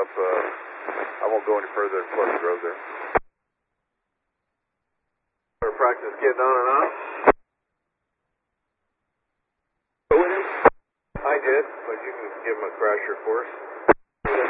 up. I won't go any further than Pleasant Grove there. Practice getting on and off? I did, but you can give him a crasher course.